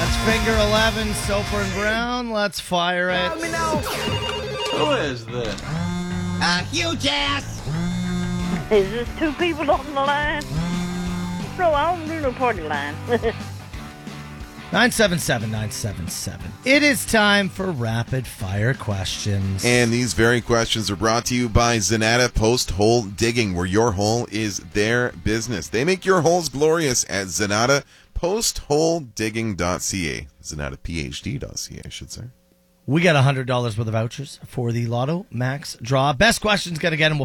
It's Finger 11, Soper and Brown. Let's fire it. Who is this? Huge ass. Is this two people on the line? No, I don't do no party line. 977-977. It is time for rapid fire questions. And these very questions are brought to you by Zanata Post Hole Digging, where your hole is their business. They make your holes glorious at Zanata postholedigging.ca. ZanataPhD.ca, I should say. We got $100 worth of vouchers for the Lotto Max draw. Best questions got to get them.